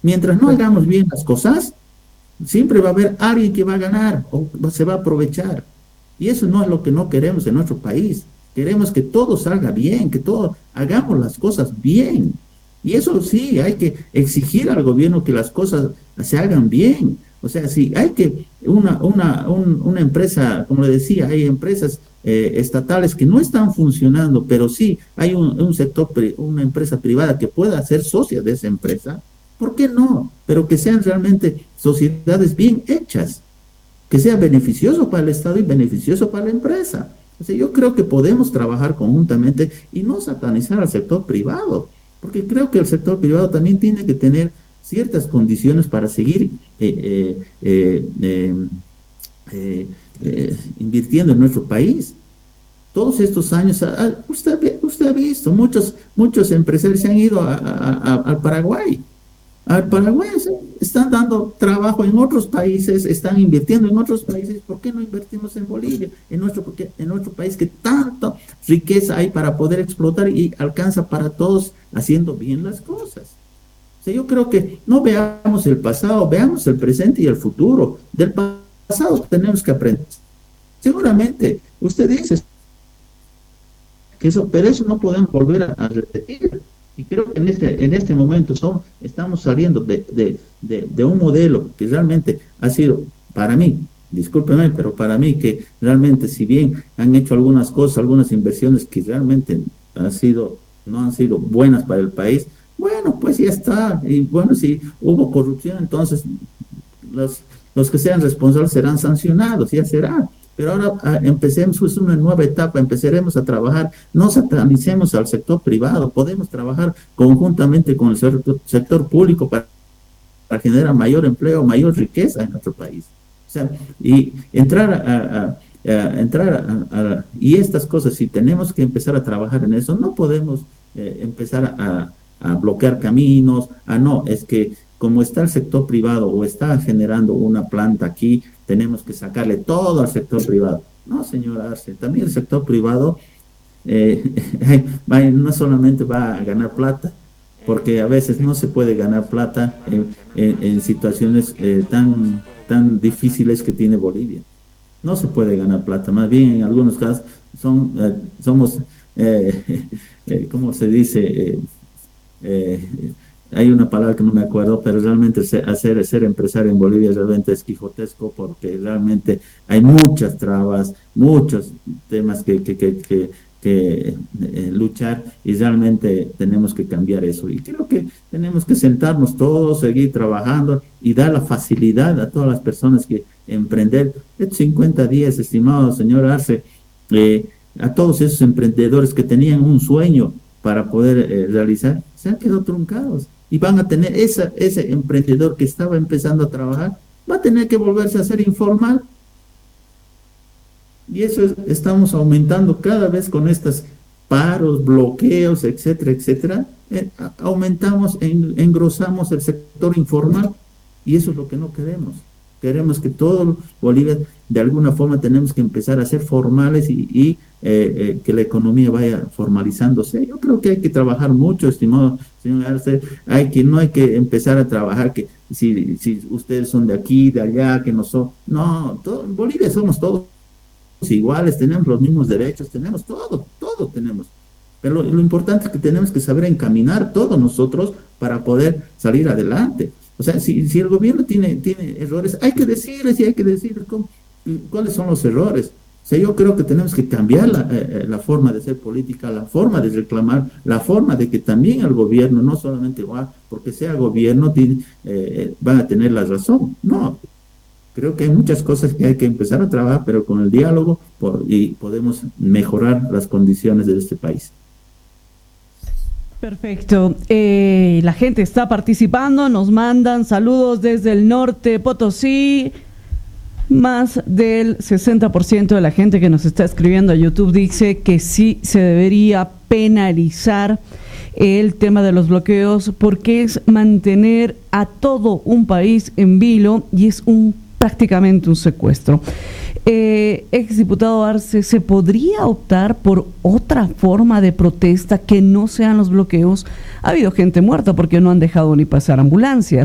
Mientras no hagamos bien las cosas, siempre va a haber alguien que va a ganar o se va a aprovechar. Y eso no es lo que no queremos en nuestro país. Queremos que todo salga bien, que todo hagamos las cosas bien. Y eso sí, hay que exigir al gobierno que las cosas se hagan bien. O sea, si hay que una empresa, como le decía, hay empresas estatales que no están funcionando, pero sí hay un sector, una empresa privada que pueda ser socia de esa empresa, ¿por qué no? Pero que sean realmente sociedades bien hechas, que sea beneficioso para el Estado y beneficioso para la empresa. O sea, yo creo que podemos trabajar conjuntamente y no satanizar al sector privado, porque creo que el sector privado también tiene que tener ciertas condiciones para seguir invirtiendo en nuestro país. Todos estos años, usted ha visto, muchos empresarios se han ido al Paraguay. Al Paraguay están dando trabajo en otros países, están invirtiendo en otros países. ¿Por qué no invertimos en Bolivia? Porque en nuestro país que tanta riqueza hay para poder explotar y alcanza para todos haciendo bien las cosas. O sea, yo creo que no veamos el pasado, veamos el presente y el futuro. Del pasado tenemos que aprender. Seguramente, usted dice que eso, pero eso no podemos volver a repetir. Y creo que en este momento estamos saliendo de un modelo que realmente ha sido, para mí, discúlpeme, pero para mí que realmente, si bien han hecho algunas cosas, algunas inversiones que realmente no han sido buenas para el país, bueno, pues ya está. Y bueno, si hubo corrupción, entonces los que sean responsables serán sancionados, ya será. Pero ahora empecemos, es una nueva etapa, empezaremos a trabajar, no satanicemos al sector privado, podemos trabajar conjuntamente con el sector público para generar mayor empleo, mayor riqueza en nuestro país. O sea, y y estas cosas, si tenemos que empezar a trabajar en eso, no podemos empezar a bloquear caminos, no, es que como está el sector privado o está generando una planta aquí, tenemos que sacarle todo al sector privado. No, señor Arce, también el sector privado no solamente va a ganar plata, porque a veces no se puede ganar plata en situaciones tan difíciles que tiene Bolivia. No se puede ganar plata, más bien en algunos casos somos, ¿cómo se dice? Hay una palabra que no me acuerdo, pero realmente ser empresario en Bolivia realmente es quijotesco, porque realmente hay muchas trabas, muchos temas que luchar, y realmente tenemos que cambiar eso. Y creo que tenemos que sentarnos todos, seguir trabajando y dar la facilidad a todas las personas que emprender. Estos 50 días, estimado señor Arce, a todos esos emprendedores que tenían un sueño para poder realizar, se han quedado truncados. Y van a tener, ese emprendedor que estaba empezando a trabajar, va a tener que volverse a hacer informal. Y eso estamos aumentando cada vez con estos paros, bloqueos, etcétera, etcétera. Aumentamos, engrosamos el sector informal, y eso es lo que no queremos. Queremos que todo Bolivia, de alguna forma, tenemos que empezar a ser formales y que la economía vaya formalizándose. Yo creo que hay que trabajar mucho, estimado señor Arce. No hay que empezar a trabajar que si ustedes son de aquí, de allá, que no son. No, en Bolivia somos todos iguales, tenemos los mismos derechos, tenemos todo tenemos. Pero lo importante es que tenemos que saber encaminar todos nosotros para poder salir adelante. O sea, si el gobierno tiene errores, hay que decirles, y hay que decir cuáles son los errores. O sea, yo creo que tenemos que cambiar la forma de hacer política, la forma de reclamar, la forma de que también el gobierno, no solamente porque sea gobierno, van a tener la razón. No, creo que hay muchas cosas que hay que empezar a trabajar, pero con el diálogo y podemos mejorar las condiciones de este país. Perfecto. La gente está participando, nos mandan saludos desde el norte, Potosí. Más del 60% de la gente que nos está escribiendo a YouTube dice que sí se debería penalizar el tema de los bloqueos, porque es mantener a todo un país en vilo y es prácticamente un secuestro. Exdiputado Arce, ¿se podría optar por otra forma de protesta que no sean los bloqueos? Ha habido gente muerta porque no han dejado ni pasar ambulancias.